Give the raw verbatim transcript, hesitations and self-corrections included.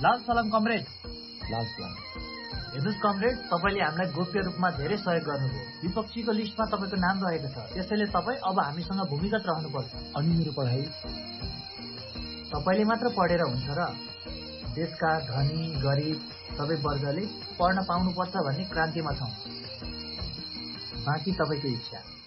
लाल सलाम कमरेड। लाल सलाम। हेर्नुहोस् कमरेड, तपाईँले हामीलाई गोप्य रूपमा धेरै सहयोग गर्नुभयो। विपक्षीको लिस्टमा तपाईँको नाम रहेको छ, त्यसैले तपाईँ अब हामीसँग भूमिगत रहनुपर्छ। अनि मेरो पढाइ? तपाईँले मात्र पढेर हुन्छ र? देशका धनी गरिब सबै वर्गले पढ्न पाउनुपर्छ भन्ने क्रान्तिमा छौँ। बाँकी तपाईँको इच्छा।